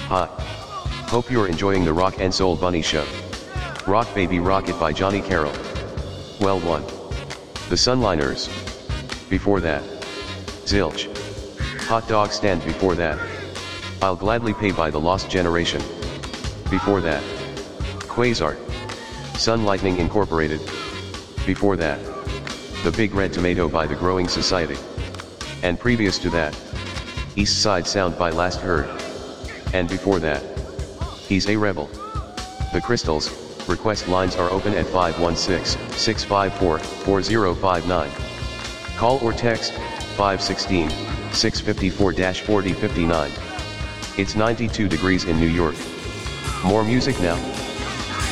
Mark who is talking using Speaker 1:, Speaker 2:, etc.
Speaker 1: Hi. Hope you're enjoying the Rock and Soul Bunny Show. Rock Baby Rocket by Johnny Carroll. Well 1. The Sunliners. Before that. Zilch. Hot Dog Stand before that. I'll Gladly Pay by The Lost Generation. Before that. Quasar. Sun Lightning Incorporated. Before that. The Big Red Tomato by The Growing Society. And previous to that. East Side Sound by Last Heard. And before that. He's a Rebel. The Crystals. Request lines are open at 516-654-4059. Call or text 516-654-4059. It's 92 degrees in New York. More music now.